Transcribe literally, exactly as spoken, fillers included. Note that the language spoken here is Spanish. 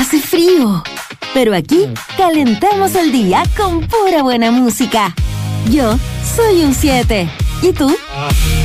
Hace frío, pero aquí calentamos el día con pura buena música. Yo soy un siete. ¿Y tú?